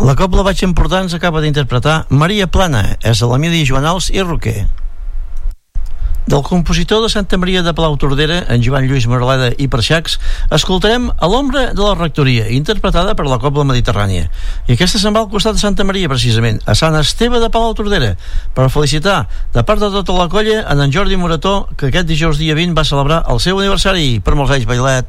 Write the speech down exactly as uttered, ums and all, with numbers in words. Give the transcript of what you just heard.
La Cobla Baix Empordà ens acaba d'interpretar Maria Plana, és a l'Emili Joanals i Roquer. Del compositor de Santa Maria de Palautordera, en Joan Lluís Moraleda i Perxacs, escoltarem A l'ombra de la rectoria, interpretada per la Cobla Mediterrània. I aquesta se'n va al costat de Santa Maria, precisament, a Sant Esteve de Palautordera, per felicitar, de part de tota la colla, en en Jordi Morató, que aquest dijous dia vint va celebrar el seu aniversari. Per molts anys, bailet!